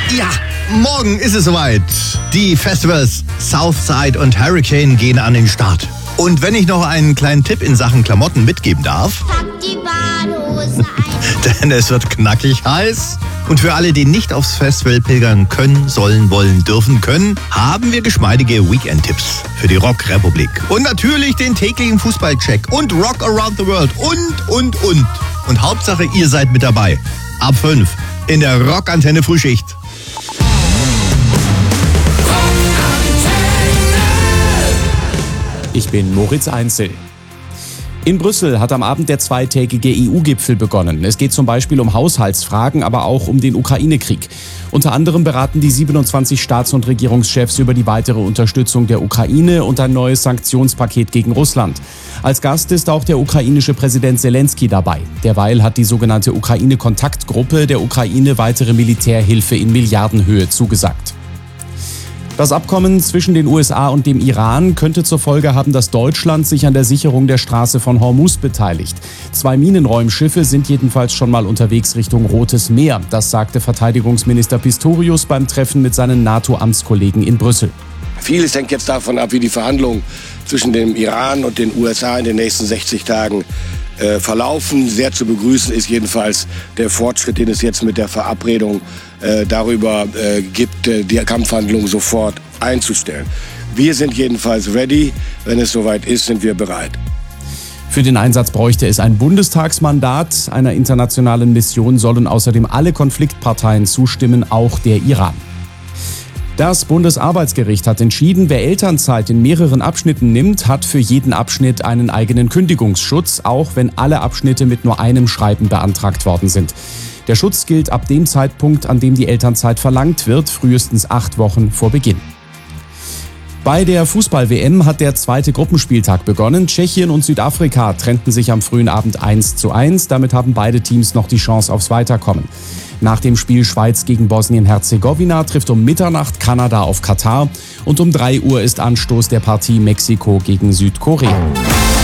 Ja, morgen ist es soweit. Die Festivals Southside und Hurricane gehen an den Start. Und wenn ich noch einen kleinen Tipp in Sachen Klamotten mitgeben darf, Pack die Badehose ein. denn es wird knackig heiß. Und für alle, die nicht aufs Festival pilgern können, sollen, wollen, dürfen, können, haben wir geschmeidige Weekend-Tipps für die Rock-Republik. Und natürlich den täglichen Fußballcheck und Rock Around the World und. Und Hauptsache, ihr seid mit dabei. Ab 5 in der Rockantenne Frühschicht. Ich bin Moritz Einzel. In Brüssel hat am Abend der zweitägige EU-Gipfel begonnen. Es geht zum Beispiel um Haushaltsfragen, aber auch um den Ukraine-Krieg. Unter anderem beraten die 27 Staats- und Regierungschefs über die weitere Unterstützung der Ukraine und ein neues Sanktionspaket gegen Russland. Als Gast ist auch der ukrainische Präsident Zelensky dabei. Derweil hat die sogenannte Ukraine-Kontaktgruppe der Ukraine weitere Militärhilfe in Milliardenhöhe zugesagt. Das Abkommen zwischen den USA und dem Iran könnte zur Folge haben, dass Deutschland sich an der Sicherung der Straße von Hormuz beteiligt. 2 Minenräumschiffe sind jedenfalls schon mal unterwegs Richtung Rotes Meer. Das sagte Verteidigungsminister Pistorius beim Treffen mit seinen NATO-Amtskollegen in Brüssel. Vieles hängt jetzt davon ab, wie die Verhandlungen zwischen dem Iran und den USA in den nächsten 60 Tagen verlaufen. Sehr zu begrüßen ist jedenfalls der Fortschritt, den es jetzt mit der Verabredung darüber gibt, die Kampfhandlungen sofort einzustellen. Wir sind jedenfalls ready. Wenn es soweit ist, sind wir bereit. Für den Einsatz bräuchte es ein Bundestagsmandat. Einer internationalen Mission sollen außerdem alle Konfliktparteien zustimmen, auch der Iran. Das Bundesarbeitsgericht hat entschieden, wer Elternzeit in mehreren Abschnitten nimmt, hat für jeden Abschnitt einen eigenen Kündigungsschutz, auch wenn alle Abschnitte mit nur einem Schreiben beantragt worden sind. Der Schutz gilt ab dem Zeitpunkt, an dem die Elternzeit verlangt wird, frühestens 8 Wochen vor Beginn. Bei der Fußball-WM hat der 2. Gruppenspieltag begonnen. Tschechien und Südafrika trennten sich am frühen Abend 1:1. Damit haben beide Teams noch die Chance aufs Weiterkommen. Nach dem Spiel Schweiz gegen Bosnien-Herzegowina trifft um Mitternacht Kanada auf Katar und um 3 Uhr ist Anstoß der Partie Mexiko gegen Südkorea.